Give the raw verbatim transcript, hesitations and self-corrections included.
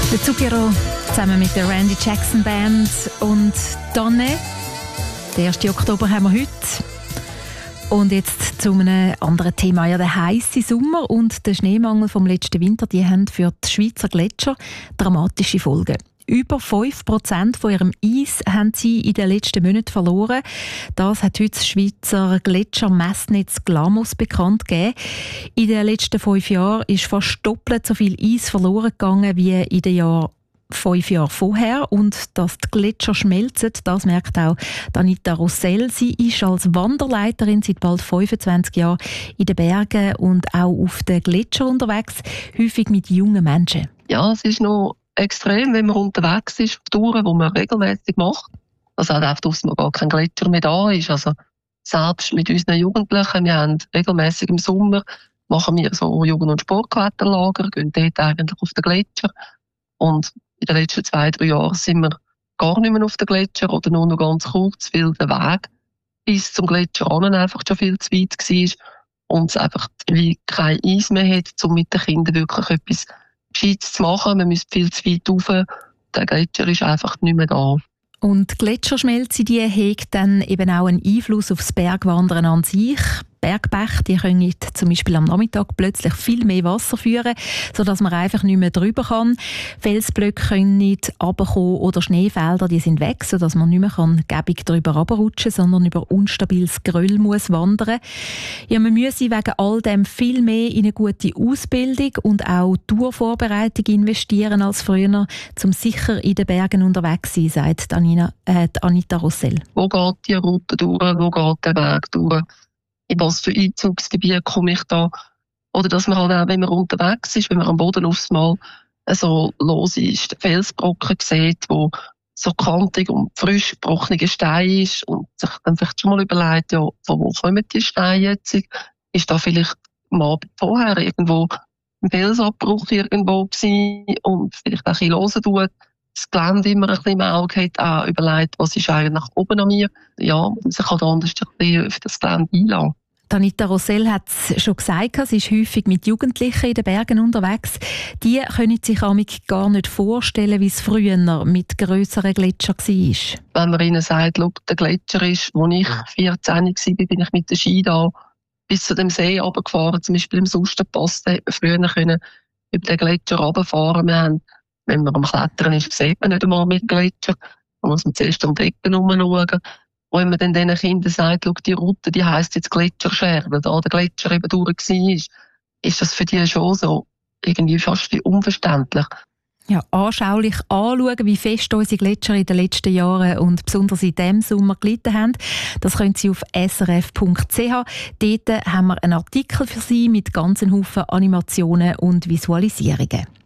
Der Zucchero zusammen mit der Randy Jackson Band und Donne. Den ersten Oktober haben wir heute. Und jetzt zu einem anderen Thema. Ja, der heisse Sommer und der Schneemangel vom letzten Winter, die haben für die Schweizer Gletscher dramatische Folgen. Über fünf Prozent von ihrem Eis haben sie in den letzten Monaten verloren. Das hat heute das Schweizer Gletschermessnetz Glamos bekannt gegeben. In den letzten fünf Jahren ist fast doppelt so viel Eis verloren gegangen wie in den Jahren fünf Jahre vorher. Und dass die Gletscher schmelzen, das merkt auch Anita Rossell. Sie ist als Wanderleiterin seit bald fünfundzwanzig Jahren in den Bergen und auch auf den Gletschern unterwegs, häufig mit jungen Menschen. Ja, es ist noch extrem, wenn man unterwegs ist, auf Touren, die man regelmäßig macht. Also auch oft, dass man gar kein Gletscher mehr da ist. Also selbst mit unseren Jugendlichen, wir haben regelmäßig im Sommer, machen wir so Jugend- und Sportkletterlager, gehen dort eigentlich auf den Gletscher. Und in den letzten zwei, drei Jahren sind wir gar nicht mehr auf den Gletscher oder nur noch ganz kurz, weil der Weg bis zum Gletscher an einfach schon viel zu weit war und es einfach wie kein Eis mehr hat, um mit den Kindern wirklich etwas Gescheites zu machen. Man müsste viel zu weit rauf. Der Gletscher ist einfach nicht mehr da. Und die Gletscherschmelze, die hat dann eben auch einen Einfluss auf das Bergwandern an sich. Bergbäche, die können zum Beispiel am Nachmittag plötzlich viel mehr Wasser führen, sodass man einfach nicht mehr drüber kann. Felsblöcke können nicht runterkommen oder Schneefelder, die sind weg, sodass man nicht mehr kann gäbig drüber runterrutschen, sondern über unstabiles Geröll muss wandern. Ja, man müsse wegen all dem viel mehr in eine gute Ausbildung und auch Tourvorbereitung investieren als früher, um sicher in den Bergen unterwegs zu sein, sagt Anina, äh, Anita Rossell. Wo geht die Route durch? Wo geht der Weg durch? In was für Einzugsgebiet komme ich da? Oder dass man halt auch, wenn man unterwegs ist, wenn man am Boden aufs Mal so los ist, Felsbrocken sieht, wo so kantig und frisch gebrochener Stein ist und sich dann vielleicht schon mal überlegt, ja, von wo kommen die Steine jetzt? Ist da vielleicht am Abend vorher irgendwo ein Felsabbruch irgendwo gewesen und vielleicht auch ein bisschen hören tut, das Gelände immer ein bisschen im Auge hat, auch überlegt, was ist eigentlich nach oben an mir. Ja, man sich halt anders ein bisschen auf das Gelände einlassen. Anita Rossell hat es schon gesagt, sie ist häufig mit Jugendlichen in den Bergen unterwegs. Die können sich amig gar nicht vorstellen, wie es früher mit grösseren Gletschern war. Wenn man ihnen sagt, schau, der Gletscher ist, als ich vierzehn war, bin ich mit der Ski da bis zu dem See runtergefahren, zum Beispiel im Sustenpass, da hätte man früher können über den Gletscher runterfahren. Wir haben, wenn man am Klettern ist, sieht man nicht einmal mit Gletscher. Da muss man zuerst um die Ecken herumschauen. Und wenn man dann diesen Kindern sagt, schau, die Route, die heisst jetzt Gletscherscherben, weil da der Gletscher eben durch war, ist das für die schon so irgendwie fast wie unverständlich. Ja, anschaulich anschauen, wie fest unsere Gletscher in den letzten Jahren und besonders in diesem Sommer gelitten haben. Das können Sie auf s r f punkt c h. Dort haben wir einen Artikel für Sie mit ganzen Haufen Animationen und Visualisierungen.